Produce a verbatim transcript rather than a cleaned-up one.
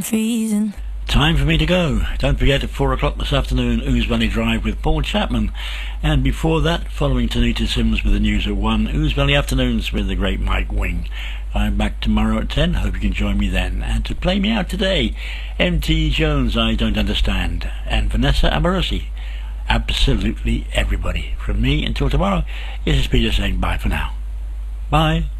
freezing. Time for me to go. Don't forget at four o'clock this afternoon, Ouse Valley Drive with Paul Chapman. And before that, following Tanita Sims with the news at one, Ouse Valley Afternoons with the great Mike Wing. I'm back tomorrow at ten. Hope you can join me then. And to play me out today, M T Jones, I Don't Understand. And Vanessa Amorosi. Absolutely everybody. From me until tomorrow, this is Peter saying bye for now. Bye.